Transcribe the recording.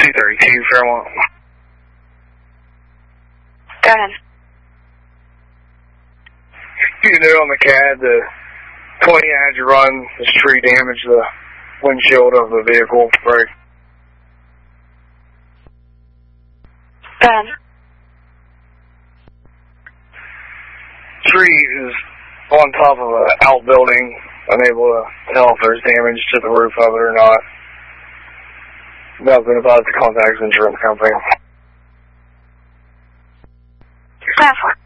232 Fairmont. Go ahead. You know on the CAD, the 20 had you run, this tree damaged the windshield of the vehicle, right? Go ahead. Tree is on top of an outbuilding, unable to tell if there's damage to the roof of it or not. Nothing about it to contact the insurance company. 10-4.